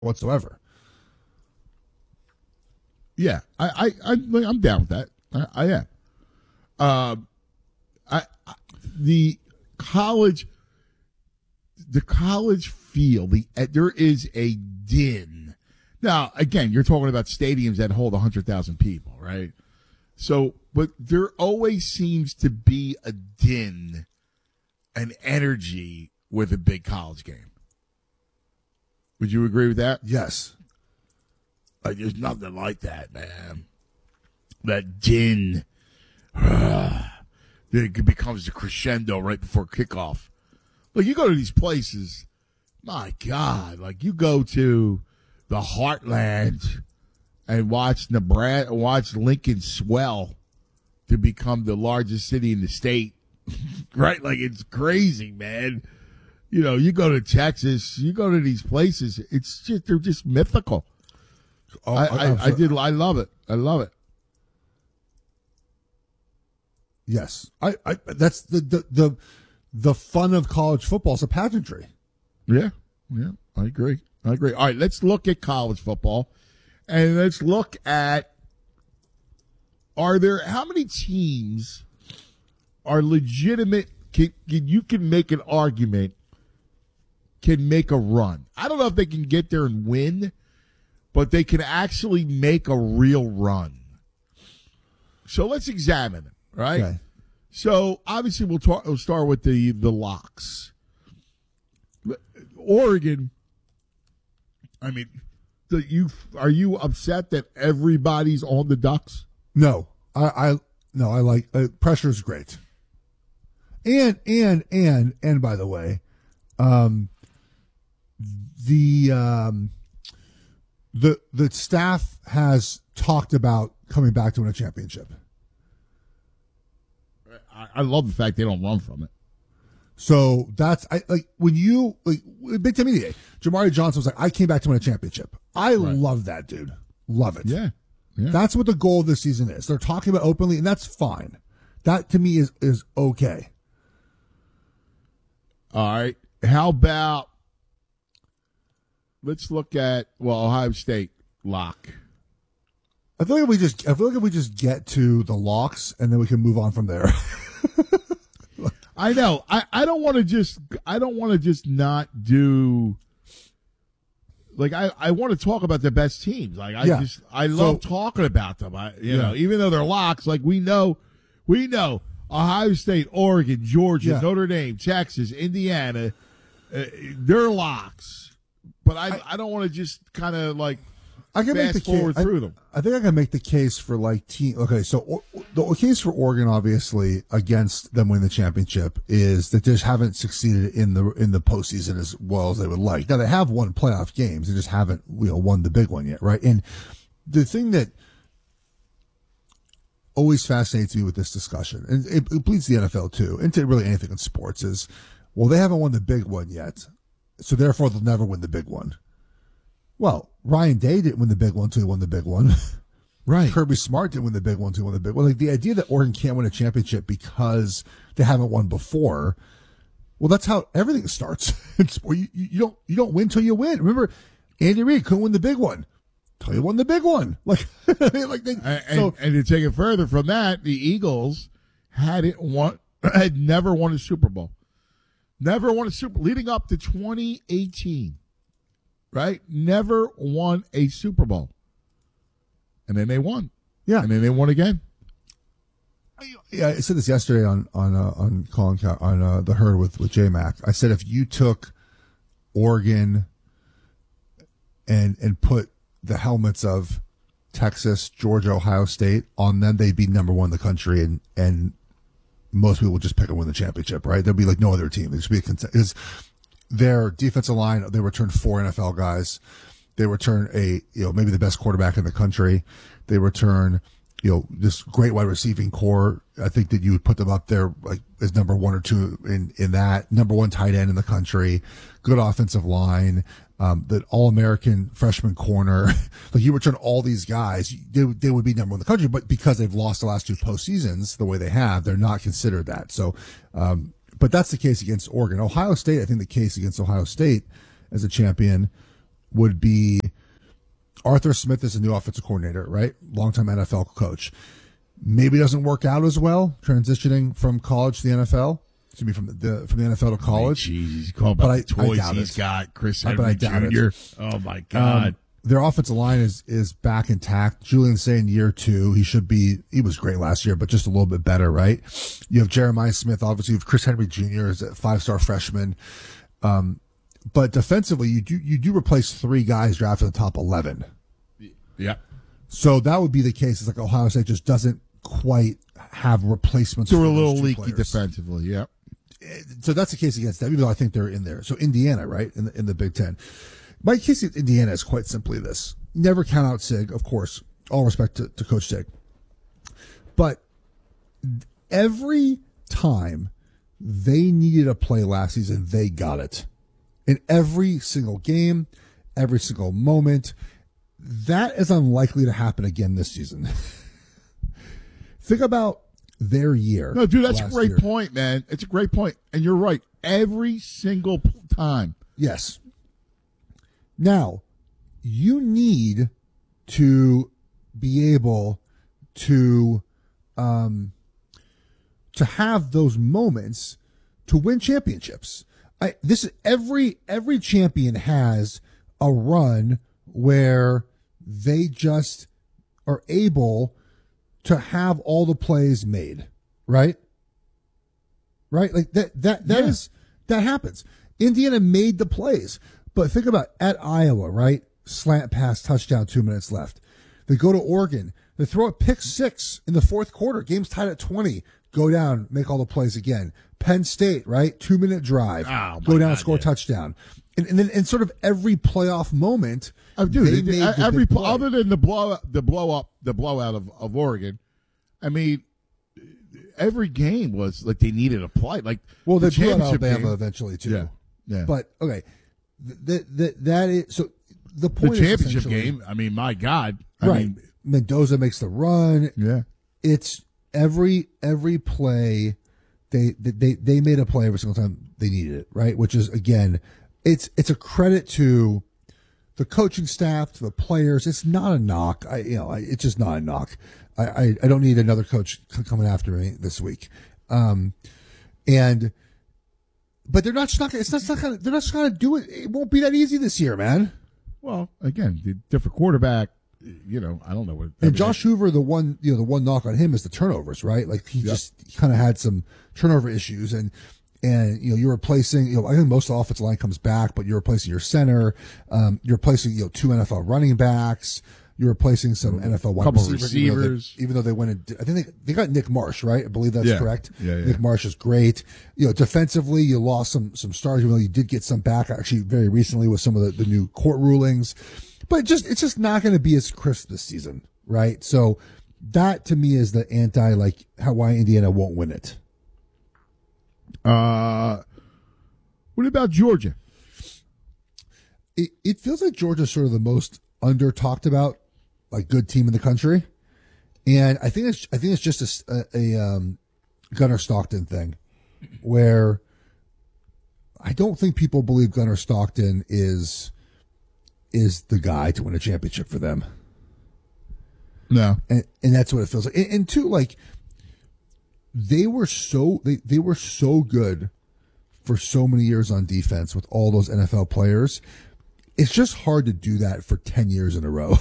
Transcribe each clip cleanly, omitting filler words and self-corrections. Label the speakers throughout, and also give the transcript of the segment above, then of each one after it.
Speaker 1: whatsoever.
Speaker 2: Yeah, I'm down with that. I am. The college feel, there is a din. Now, again, you're talking about stadiums that hold 100,000 people, right? So, but there always seems to be a din, an energy with a big college game. Would you agree with that?
Speaker 1: Yes.
Speaker 2: There's nothing like that, man. That din. It becomes a crescendo right before kickoff. Look, you go to these places, my God, like you go to the Heartland and watch Lincoln swell to become the largest city in the state, right? Like it's crazy, man. You know, you go to Texas, you go to these places, they're just mythical.
Speaker 1: Oh,
Speaker 2: I love it. I love it.
Speaker 1: Yes, that's the fun of college football is a pageantry.
Speaker 2: Yeah, I agree. All right, let's look at college football, and let's look at how many teams are legitimate? You can make an argument, can make a run. I don't know if they can get there and win, but they can actually make a real run. So let's examine it, right?
Speaker 1: Okay.
Speaker 2: So obviously we'll start with the locks. Oregon. I mean, are you upset that everybody's on the Ducks?
Speaker 1: No, I like pressure's great. And by the way, the staff has talked about coming back to win a championship.
Speaker 2: I love the fact they don't run from it.
Speaker 1: So that's when you Big Ten Media Day, Jamari Johnson was like, I came back to win a championship. I love that, dude. Love it.
Speaker 2: Yeah.
Speaker 1: That's what the goal of this season is. They're talking about openly, and that's fine. That to me is okay.
Speaker 2: All right. How about let's look at Ohio State lock.
Speaker 1: I feel like if we just get to the locks and then we can move on from there.
Speaker 2: I know. I don't want to just not do. Like I want to talk about the best teams. Like I love talking about them. You know, even though they're locks, like we know Ohio State, Oregon, Georgia, Notre Dame, Texas, Indiana, they're locks. But I don't want to just kind of like
Speaker 1: I can
Speaker 2: fast forward through them.
Speaker 1: I think I can make the case for like team. Okay, so the case for Oregon, obviously, against them winning the championship is that they just haven't succeeded in the postseason as well as they would like. Now they have won playoff games, they just haven't won the big one yet, right? And the thing that always fascinates me with this discussion, and it bleeds the NFL too, into really anything in sports, is they haven't won the big one yet, so therefore they'll never win the big one. Well, Ryan Day didn't win the big one until he won the big one.
Speaker 2: Right.
Speaker 1: Kirby Smart didn't win the big one until he won the big one. Like the idea that Oregon can't win a championship because they haven't won before. Well, that's how everything starts. You don't win till you win. Remember, Andy Reid couldn't win the big one until he won the big one. And
Speaker 2: to take it further from that, the Eagles had never won a Super Bowl. Never won a Super Bowl leading up to 2018. Right? Never won a Super Bowl. And then they won.
Speaker 1: Yeah.
Speaker 2: And then they won again.
Speaker 1: Yeah, I said this yesterday on Colin on the Herd with J-Mac. I said if you took Oregon and put the helmets of Texas, Georgia, Ohio State on them, they'd be number one in the country, and most people would just pick and win the championship, right? There'd be like no other team. There'd just be because their defensive line, they returned 4 NFL guys. They return maybe the best quarterback in the country. They return, this great wide receiving core. I think that you would put them up there like as number 1 or 2 in that. Number 1 tight end in the country. Good offensive line. The All-American freshman corner. Like you return all these guys, they would be number 1 in the country, but because they've lost the last 2 postseasons the way they have, they're not considered that. So, but that's the case against Oregon. Ohio State, I think the case against Ohio State as a champion would be Arthur Smith is a new offensive coordinator, right? Longtime NFL coach. Maybe doesn't work out as well transitioning from college to the NFL. To be from the NFL to college.
Speaker 2: Jeez, he's calling about the toys he's got. Chris Henry Jr. Oh my God.
Speaker 1: Their offensive line is back intact. Julian Say in year 2, he was great last year, but just a little bit better, right? You have Jeremiah Smith, obviously. You have Chris Henry Jr. as a 5-star freshman. But defensively, you do replace 3 guys drafted in the top 11.
Speaker 2: Yeah.
Speaker 1: So that would be the case. It's like Ohio State just doesn't quite have replacements.
Speaker 2: They're a little leaky defensively. Yeah.
Speaker 1: So that's the case against them, even though I think they're in there. So Indiana, right, in the Big Ten. My case with Indiana is quite simply this. Never count out Sig, of course. All respect to Coach Sig. But every time they needed a play last season, they got it. In every single game, every single moment. That is unlikely to happen again this season. Think about their year.
Speaker 2: No, dude, that's a great point, man. It's a great point. And you're right. Every single time.
Speaker 1: Yes. Now, you need to be able to have those moments to win championships. Every champion has a run where they just are able to have all the plays made, right? Right? Like that happens. Indiana made the plays. But think about at Iowa, right? Slant pass, touchdown, 2 minutes left. They go to Oregon. They throw a pick 6 in the fourth quarter. Game's tied at 20. Go down, make all the plays again. Penn State, right? 2-minute drive. Go down, score touchdown. And then in sort of every playoff moment,
Speaker 2: dude, every other than the blowout of Oregon, I mean, every game was like they needed a play. Like,
Speaker 1: well, they blew out Alabama
Speaker 2: game
Speaker 1: eventually too.
Speaker 2: Yeah.
Speaker 1: But okay, that is so. The point
Speaker 2: the championship game. I mean, my God, I mean,
Speaker 1: Mendoza makes the run.
Speaker 2: Yeah,
Speaker 1: it's every play. They made a play every single time they needed it, right? Which is again, it's a credit to the coaching staff, to the players. It's not a knock. It's just not a knock. I don't need another coach coming after me this week. But they're not just not. It's not gonna. They're not just gonna do it. It won't be that easy this year, man.
Speaker 2: Well, again, the different quarterback. I don't know what.
Speaker 1: And Josh Hoover, the one knock on him is the turnovers, right? Like he just kind of had some turnover issues, and you're replacing. I think most of the offensive line comes back, but you're replacing your center. You're replacing 2 NFL running backs. You're replacing some NFL wide
Speaker 2: receivers.
Speaker 1: Even though they went and I think they got Nick Marsh, right? I believe that's correct.
Speaker 2: Yeah.
Speaker 1: Nick Marsh is great. Defensively, you lost some stars. Even though you did get some back actually very recently with some of the new court rulings. But it's just not going to be as crisp this season, right? So that to me is the why Indiana won't win it.
Speaker 2: What about Georgia?
Speaker 1: It feels like Georgia's sort of the most under talked about good team in the country, and I think it's just a Gunnar Stockton thing, where I don't think people believe Gunnar Stockton is the guy to win a championship for them.
Speaker 2: No,
Speaker 1: and that's what it feels like. And two, they were so good for so many years on defense with all those NFL players. It's just hard to do that for 10 years in a row.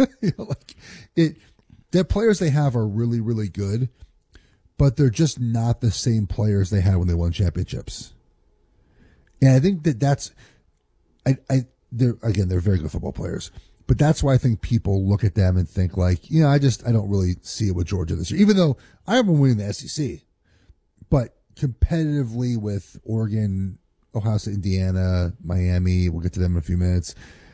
Speaker 1: The players they have are really, really good, but they're just not the same players they had when they won championships. And I think they're very good football players, but that's why I think people look at them and think I don't really see it with Georgia this year, even though I have them winning the SEC, but competitively with Oregon, Ohio State, Indiana, Miami. We'll get to them in a few minutes.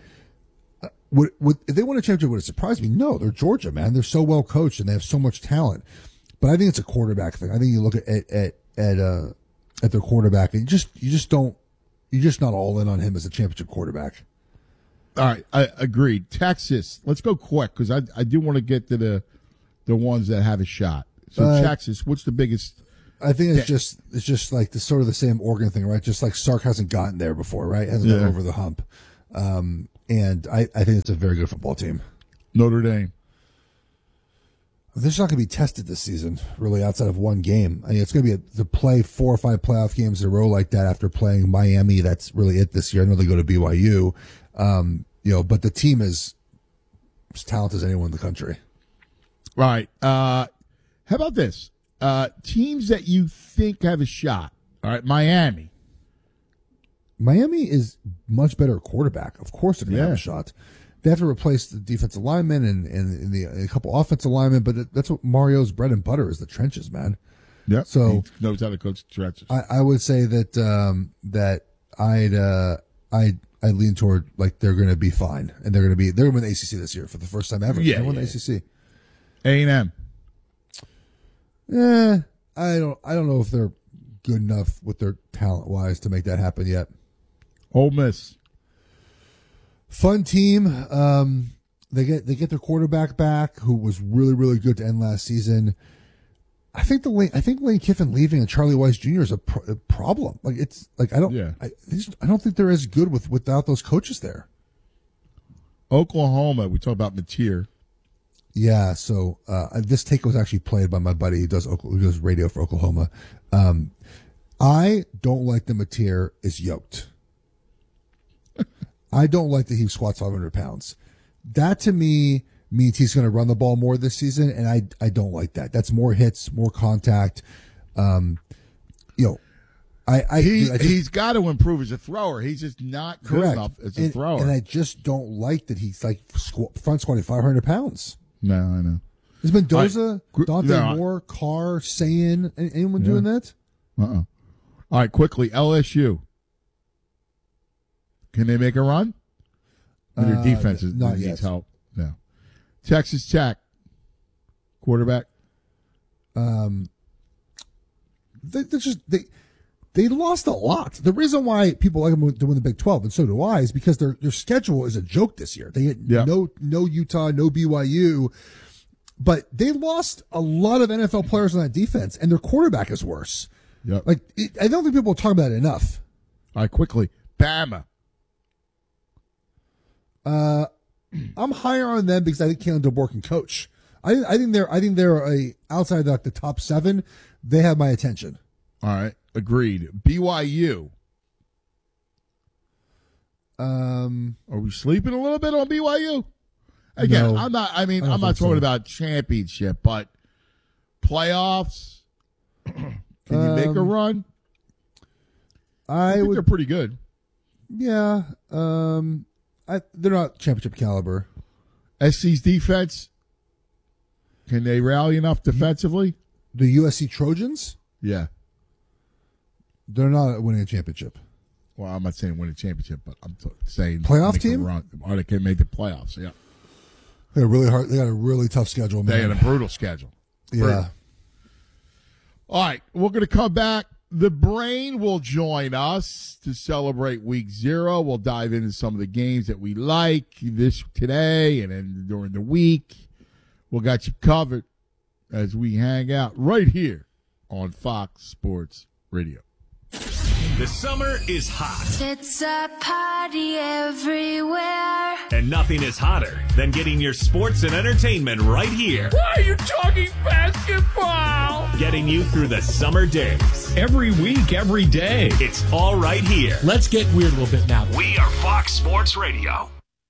Speaker 1: If they won a championship, would it surprise me? No, they're Georgia, man. They're so well coached and they have so much talent. But I think it's a quarterback thing. I think you look at their quarterback and you're just not all in on him as a championship quarterback.
Speaker 2: All right, I agreed. Texas. Let's go quick because I do want to get to the ones that have a shot. So Texas, what's the biggest?
Speaker 1: I think it's just like the same Oregon thing, right? Just like Sark hasn't gotten there before, right? Hasn't gone over the hump. And I think it's a very good football team.
Speaker 2: Notre Dame.
Speaker 1: They're not going to be tested this season, really, outside of one game. I mean, it's going to be to play 4 or 5 playoff games in a row like that after playing Miami. That's really it this year. I know they go to BYU, but the team is as talented as anyone in the country.
Speaker 2: Right. How about this? Teams that you think have a shot. All right, Miami.
Speaker 1: Miami is much better at quarterback. Of course they're going to have a shot. They have to replace the defensive linemen and a couple offensive linemen, but that's what Mario's bread and butter is, the trenches, man.
Speaker 2: Yeah.
Speaker 1: So
Speaker 2: he knows how to coach the trenches.
Speaker 1: I would say that I'd lean toward like they're going to be fine, and they're going to win the ACC this year for the first time ever.
Speaker 2: Yeah,
Speaker 1: they won the ACC.
Speaker 2: A&M.
Speaker 1: I don't know if they're good enough with their talent wise to make that happen yet.
Speaker 2: Ole Miss.
Speaker 1: Fun team. They get their quarterback back, who was really, really good to end last season. I think Lane Kiffin leaving and Charlie Weiss Jr. is a problem. Like it's like I don't think they're as good without those coaches there.
Speaker 2: Oklahoma. We talk about Mateer.
Speaker 1: Yeah. So this take was actually played by my buddy who does radio for Oklahoma. I don't like that Mateer is yoked. I don't like that he squats 500 pounds. That to me means he's going to run the ball more this season, and I don't like that. That's more hits, more contact. He's
Speaker 2: got to improve as a thrower. He's just not good enough as a thrower.
Speaker 1: And I just don't like that he's like front squatting 500 pounds.
Speaker 2: No, I know.
Speaker 1: There's Mendoza, Dante Moore, Carr, Sayin. Anyone doing that?
Speaker 2: All right, quickly, LSU. Can they make a run? Their defense needs help. No. Texas Tech. Quarterback.
Speaker 1: They lost a lot. The reason why people like them to win the Big 12, and so do I, is because their schedule is a joke this year. They had no Utah, no BYU, but they lost a lot of NFL players on that defense, and their quarterback is worse.
Speaker 2: Yep.
Speaker 1: I don't think people talk about it enough.
Speaker 2: All right, quickly. Bama.
Speaker 1: I'm higher on them because I think Kalen DeBoer can coach. I think they're outside the top 7. They have my attention.
Speaker 2: All right, agreed. BYU. Are we sleeping a little bit on BYU? Again, no, I'm not. I mean, I'm not talking about championship, but playoffs. Can you make a run? I think they're pretty good.
Speaker 1: Yeah. They're not championship caliber.
Speaker 2: SC's defense, can they rally enough defensively?
Speaker 1: The USC Trojans?
Speaker 2: Yeah.
Speaker 1: They're not winning a championship.
Speaker 2: Well, I'm not saying win a championship, but I'm saying
Speaker 1: playoff team?
Speaker 2: Or they can make the playoffs, yeah.
Speaker 1: They're really hard. They got a really tough schedule, man.
Speaker 2: They had a brutal schedule.
Speaker 1: Yeah.
Speaker 2: All right, we're going to come back. The Brain will join us to celebrate Week 0. We'll dive into some of the games that we like today and then during the week. We'll got you covered as we hang out right here on Fox Sports Radio.
Speaker 3: The summer is hot.
Speaker 4: It's a party everywhere.
Speaker 3: And nothing is hotter than getting your sports and entertainment right here.
Speaker 5: Why are you talking basketball?
Speaker 3: Getting you through the summer days.
Speaker 5: Every week, every day.
Speaker 3: It's all right here.
Speaker 5: Let's get weird a little bit now.
Speaker 3: We are Fox Sports Radio.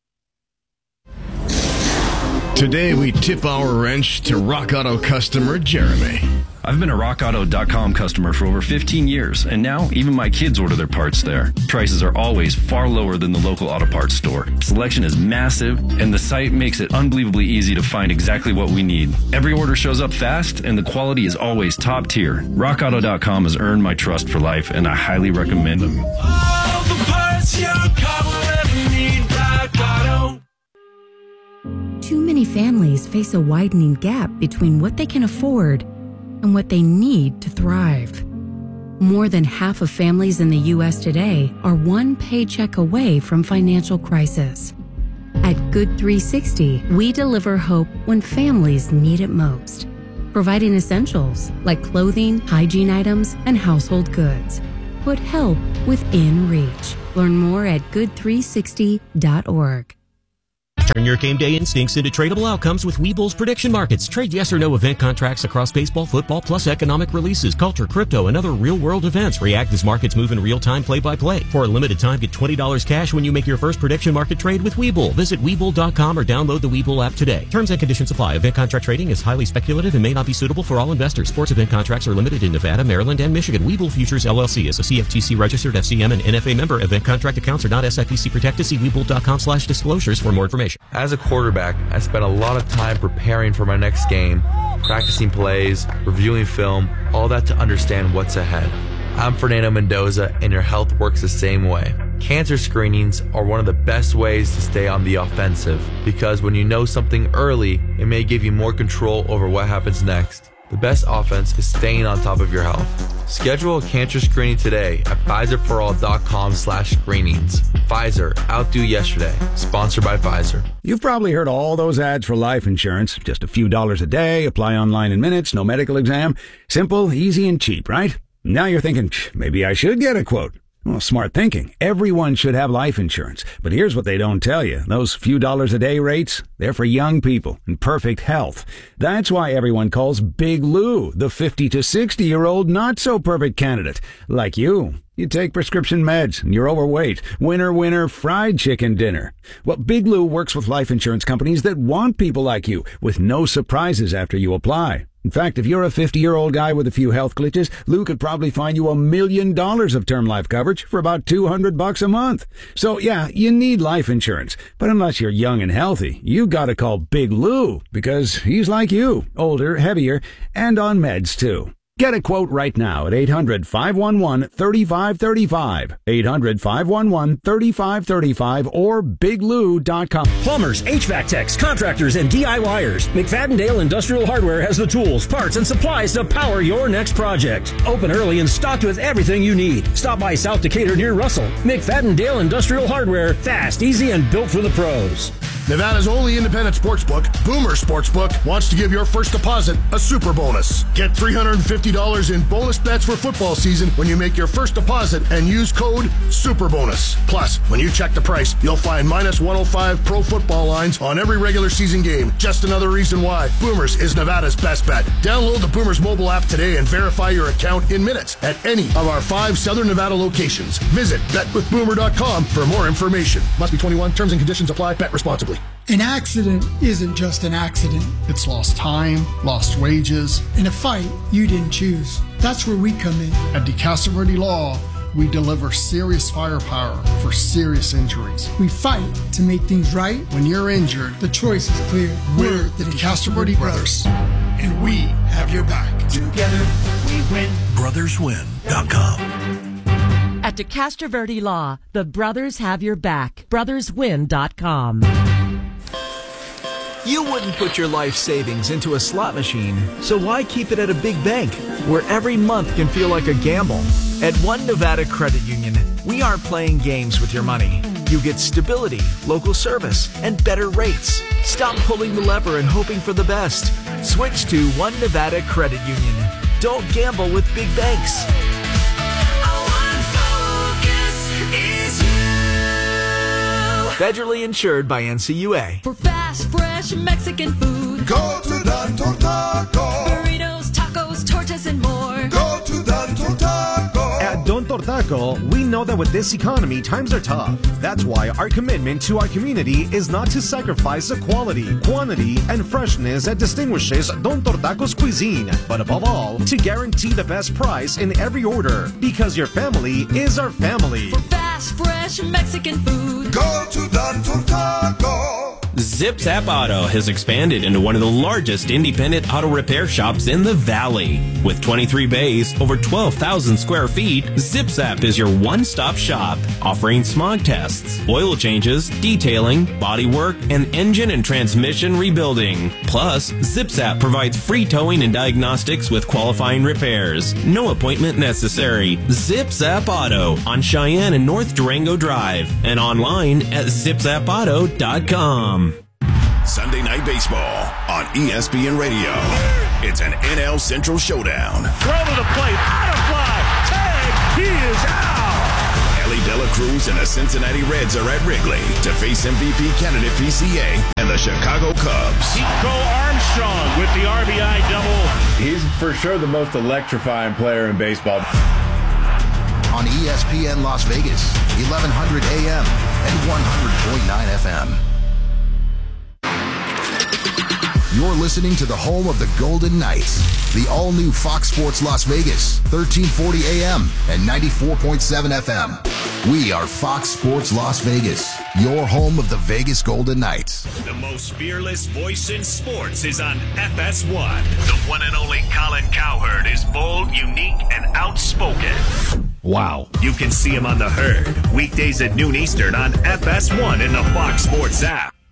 Speaker 6: Today, we tip our wrench to Rock Auto customer Jeremy.
Speaker 7: I've been a RockAuto.com customer for over 15 years, and now even my kids order their parts there. Prices are always far lower than the local auto parts store. Selection is massive, and the site makes it unbelievably easy to find exactly what we need. Every order shows up fast, and the quality is always top tier. RockAuto.com has earned my trust for life, and I highly recommend them.
Speaker 8: All the parts your car will ever need, Rock Auto.
Speaker 9: Too many families face a widening gap between what they can afford and what they need to thrive. More than half of families in the U.S. today are one paycheck away from financial crisis. At Good 360, we deliver hope when families need it most, providing essentials like clothing, hygiene items, and household goods. Put help within reach. Learn more at good360.org.
Speaker 10: Turn your game day instincts into tradable outcomes with Webull's prediction markets. Trade yes or no event contracts across baseball, football, plus economic releases, culture, crypto, and other real-world events. React as markets move in real time, play-by-play. For a limited time, get $20 cash when you make your first prediction market trade with Webull. Visit Webull.com or download the Webull app today. Terms and conditions apply. Event contract trading is highly speculative and may not be suitable for all investors. Sports event contracts are limited in Nevada, Maryland, and Michigan. Webull Futures, LLC is a CFTC registered FCM and NFA member. Event contract accounts are not SIPC protected. See Webull.com/disclosures for more information.
Speaker 11: As a quarterback, I spent a lot of time preparing for my next game, practicing plays, reviewing film, all that to understand what's ahead. I'm Fernando Mendoza, and your health works the same way. Cancer screenings are one of the best ways to stay on the offensive, because when you know something early, it may give you more control over what happens next. The best offense is staying on top of your health. Schedule a cancer screening today at PfizerForAll.com/screenings. Pfizer, outdo yesterday. Sponsored by Pfizer.
Speaker 12: You've probably heard all those ads for life insurance. Just a few dollars a day, apply online in minutes, no medical exam. Simple, easy, and cheap, right? Now you're thinking, maybe I should get a quote. Well, smart thinking. Everyone should have life insurance. But here's what they don't tell you. Those few dollars a day rates, they're for young people in perfect health. That's why everyone calls Big Lou the 50 to 60-year-old not-so-perfect candidate. Like you. You take prescription meds and you're overweight. Winner, fried chicken dinner. Well, Big Lou works with life insurance companies that want people like you with no surprises after you apply. In fact, if you're a 50-year-old guy with a few health glitches, Lou could probably find you $1 million of term life coverage for about $200 a month. So yeah, you need life insurance. But unless you're young and healthy, you gotta call Big Lou because he's like you, older, heavier, and on meds too. Get a quote right now at 800-511-3535, 800-511-3535, or biglou.com.
Speaker 13: Plumbers, HVAC techs, contractors, and DIYers. McFadden-Dale Industrial Hardware has the tools, parts, and supplies to power your next project. Open early and stocked with everything you need. Stop by South Decatur near Russell. McFadden-Dale Industrial Hardware, fast, easy, and built for the pros.
Speaker 14: Nevada's only independent sportsbook, Boomer Sportsbook, wants to give your first deposit a super bonus. Get $350 in bonus bets for football season when you make your first deposit and use code SUPERBONUS. Plus, when you check the price, you'll find minus 105 pro football lines on every regular season game. Just another reason why Boomers is Nevada's best bet. Download the Boomers mobile app today and verify your account in minutes at any of our 5 Southern Nevada locations. Visit betwithboomer.com for more information. Must be 21. Terms and conditions apply. Bet responsibly.
Speaker 15: An accident isn't just an accident. It's lost time, lost wages, and a fight you didn't choose. That's where we come in. At DeCastroverde Law, we deliver serious firepower for serious injuries. We fight to make things right. When you're injured, the choice is clear. We're the DeCastroverde Brothers, and we have your back.
Speaker 8: Together, we win.
Speaker 16: BrothersWin.com.
Speaker 17: At DeCastroverde Law, the brothers have your back. BrothersWin.com.
Speaker 18: You wouldn't put your life savings into a slot machine, so why keep it at a big bank, where every month can feel like a gamble? At One Nevada Credit Union, we aren't playing games with your money. You get stability, local service, and better rates. Stop pulling the lever and hoping for the best. Switch to One Nevada Credit Union. Don't gamble with big banks. Federally insured by NCUA.
Speaker 4: For fast, fresh Mexican food,
Speaker 8: go to Don Tortaco.
Speaker 4: Burritos, tacos, tortas, and more.
Speaker 8: Go to Don Tortaco.
Speaker 19: At Don Tortaco, we know that with this economy, times are tough. That's why our commitment to our community is not to sacrifice the quality, quantity, and freshness that distinguishes Don Tortaco's cuisine, but above all, to guarantee the best price in every order, because your family is our family.
Speaker 4: For fast, fresh Mexican food,
Speaker 8: go to Don Tortaco.
Speaker 10: Zip Zap Auto has expanded into one of the largest independent auto repair shops in the Valley. With 23 bays, over 12,000 square feet, Zip Zap is your one-stop shop, offering smog tests, oil changes, detailing, body work, and engine and transmission rebuilding. Plus, Zip Zap provides free towing and diagnostics with qualifying repairs. No appointment necessary. Zip Zap Auto on Cheyenne and North Durango Drive, and online at zipzapauto.com.
Speaker 16: Sunday Night Baseball on ESPN Radio. It's an NL Central showdown.
Speaker 8: Throw to the plate, out of fly, tag,
Speaker 3: He is out.
Speaker 16: Ellie De La Cruz and the Cincinnati Reds are at Wrigley to face MVP candidate PCA and the Chicago Cubs.
Speaker 3: Nico Armstrong with the RBI double.
Speaker 20: He's for sure the most electrifying player in baseball.
Speaker 21: On ESPN Las Vegas, 1100 AM and 100.9 FM. You're listening to the home of the Golden Knights, the all-new Fox Sports Las Vegas, 1340 AM and 94.7 FM. We are Fox Sports Las Vegas, your home of the Vegas Golden Knights.
Speaker 3: The most fearless voice in sports is on FS1. The one and only Colin Cowherd is bold, unique, and outspoken.
Speaker 6: Wow.
Speaker 3: You can see him on The Herd, weekdays at noon Eastern on FS1 in the Fox Sports app.